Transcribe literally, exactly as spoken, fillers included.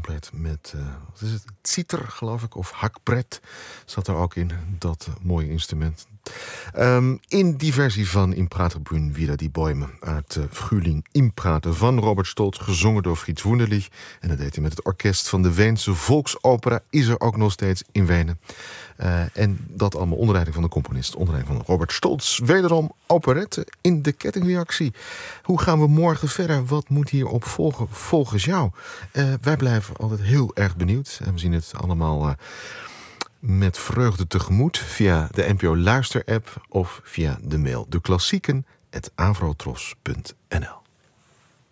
compleet met, uh, wat is het, zither geloof ik, of hakbret zat er ook in, dat uh, mooie instrument. Um, in die versie van Im Prater Brünn wieder die Bäume uit uh, Frühling im Prater van Robert Stolz, gezongen door Frits Wunderlich. En dat deed hij met het orkest van de Weense Volksopera, is er ook nog steeds in Wenen. Uh, en dat allemaal onder leiding van de componist, onder leiding van Robert Stolz. Wederom operette in de kettingreactie. Hoe gaan we morgen verder? Wat moet hierop volgen volgens jou? Uh, wij blijven altijd heel erg benieuwd. En we zien het allemaal uh, met vreugde tegemoet via de N P O Luister-app of via de mail de klassieken at avrotros punt n l.